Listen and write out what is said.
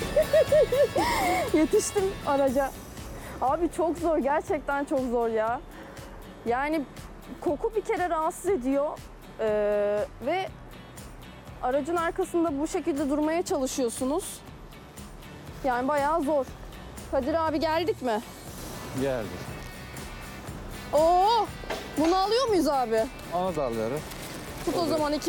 Yetiştim araca. Abi çok zor, gerçekten çok zor ya. Yani koku bir kere rahatsız ediyor ve aracın arkasında bu şekilde durmaya çalışıyorsunuz. Yani bayağı zor. Kadir abi geldik mi? Geldi. Oo! Bunu alıyor muyuz abi? Onu da alıyorum. Tut o zaman